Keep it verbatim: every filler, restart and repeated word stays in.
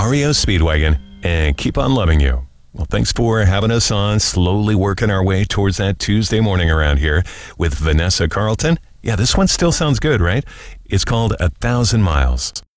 R E O Speedwagon and Keep on Loving You. Well, thanks for having us on, slowly working our way towards that Tuesday morning around here with Vanessa Carlton. Yeah, this one still sounds good, right? It's called A Thousand Miles.